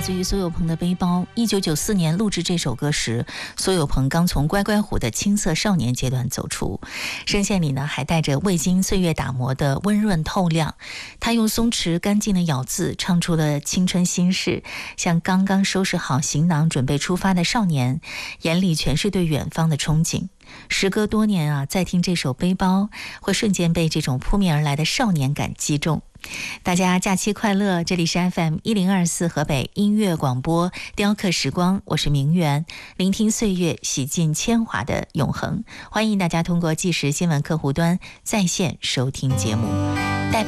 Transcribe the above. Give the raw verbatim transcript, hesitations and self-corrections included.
自于苏有朋的背包。一九九四年录制这首歌时，苏有朋刚从乖乖虎的青涩少年阶段走出，声线里呢还带着未经岁月打磨的温润透亮。他用松弛干净的咬字唱出了青春心事，像刚刚收拾好行囊准备出发的少年，眼里全是对远方的憧憬。时隔多年啊，再听这首背包，会瞬间被这种扑面而来的少年感击中。大家假期快乐，这里是 F M 一零二四河北音乐广播雕刻时光，我是明媛，聆听岁月，洗尽铅华的永恒。欢迎大家通过即时新闻客户端在线收听节目。